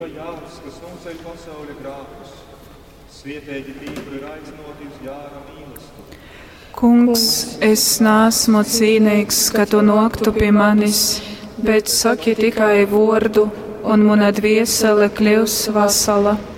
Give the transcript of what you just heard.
Jārs, kas noceļ pasauli grākus, svietēji tīkli ir aicinoti uz Jāra mīlestību. Kungs, es neesmu cienīgs, ka tu noktu pie manis, bet saki tikai vārdu, un mana dviesele kļūs vesela.